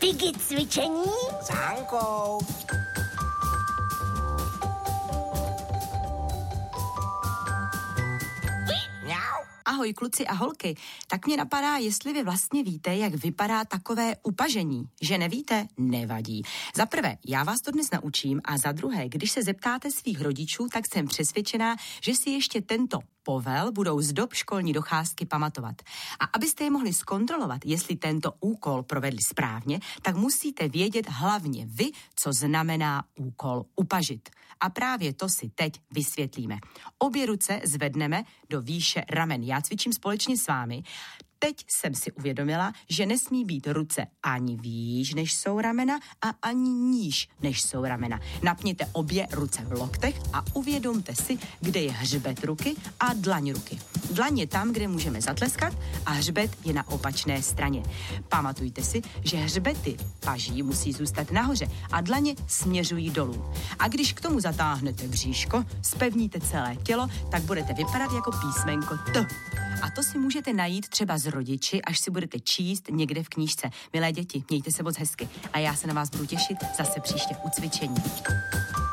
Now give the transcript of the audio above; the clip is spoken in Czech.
Tigi cvičení s Hankou. Ahoj kluci a holky, tak mě napadá, jestli vy vlastně víte, jak vypadá takové upažení. Že nevíte? Nevadí. Za prvé, já vás to dnes naučím a za druhé, když se zeptáte svých rodičů, tak jsem přesvědčená, že si ještě tento povel budou z dob školní docházky pamatovat. A abyste je mohli zkontrolovat, jestli tento úkol provedli správně, tak musíte vědět hlavně vy, co znamená úkol upažit. A právě to si teď vysvětlíme. Obě ruce zvedneme do výše ramen. Já cvičím společně s vámi. Teď jsem si uvědomila, že nesmí být ruce ani výš, než jsou ramena, a ani níž, než jsou ramena. Napněte obě ruce v loktech a uvědomte si, kde je hřbet ruky a dlaň ruky. Dlaň je tam, kde můžeme zatleskat, a hřbet je na opačné straně. Pamatujte si, že hřbety paží musí zůstat nahoře a dlaně směřují dolů. A když k tomu zatáhnete bříško, zpevníte celé tělo, tak budete vypadat jako písmenko T. A to si můžete najít třeba s rodiči, až si budete číst někde v knížce. Milé děti, mějte se moc hezky a já se na vás budu těšit zase příště u cvičení.